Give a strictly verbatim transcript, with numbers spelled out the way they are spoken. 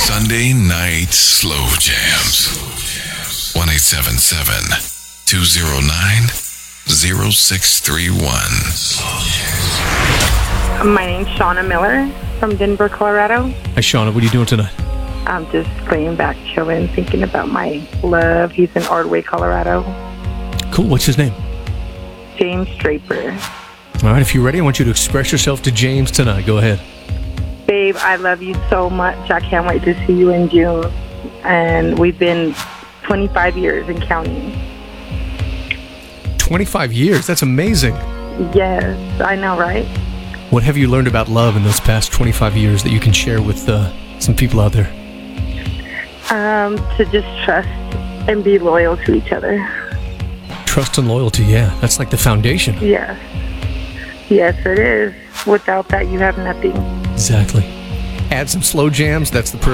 Sunday Night Slow Jams. one eight seven seven, two oh nine, oh six three one. My name's Shauna Miller from Denver, Colorado. Hi, Shauna. What are you doing tonight? I'm just laying back, chilling, thinking about my love. He's in Ordway, Colorado. Cool. What's his name? James Draper. All right. If you're ready, I want you to express yourself to James tonight. Go ahead. Babe, I love you so much. I can't wait to see you in June. And we've been twenty-five years and counting. twenty-five years. That's amazing. Yes, I know, right? What have you learned about love in those past twenty-five years that you can share with uh, some people out there? Um, to just trust and be loyal to each other. Trust and loyalty, yeah. That's like the foundation. Yes. Yes, it is. Without that, you have nothing. Exactly. Add some slow jams. That's the